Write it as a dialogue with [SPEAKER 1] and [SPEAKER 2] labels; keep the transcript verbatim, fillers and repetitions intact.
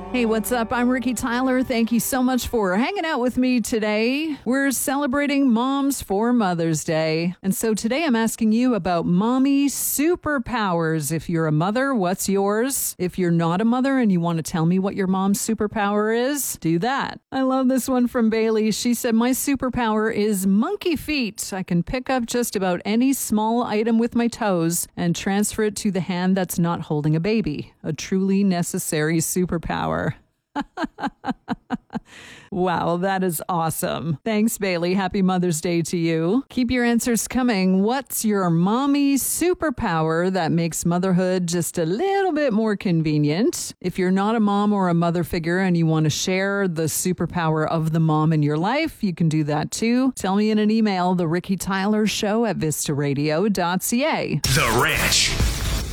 [SPEAKER 1] Hey, what's up? I'm Ricky Tyler. Thank you so much for hanging out with me today. We're celebrating moms for Mother's Day. And so today I'm asking you about mommy superpowers. If you're a mother, what's yours? If you're not a mother and you want to tell me what your mom's superpower is, do that. I love this one from Bailey. She said, my superpower is monkey feet. I can pick up just about any small item with my toes and transfer it to the hand that's not holding a baby. A truly necessary superpower. Wow, that is awesome. Thanks, Bailey. Happy Mother's Day to you. Keep your answers coming. What's your mommy superpower that makes motherhood just a little bit more convenient? If you're not a mom or a mother figure and you want to share the superpower of the mom in your life, you can do that too. Tell me in an email, the Ricky Tyler Show at vista radio dot c a.
[SPEAKER 2] The Ranch.